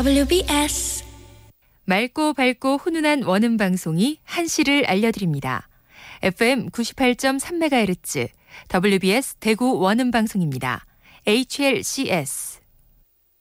WBS 맑고 밝고 훈훈한 원음 방송이 한시를 알려드립니다. FM 98.3MHz WBS 대구 원음 방송입니다. HLCS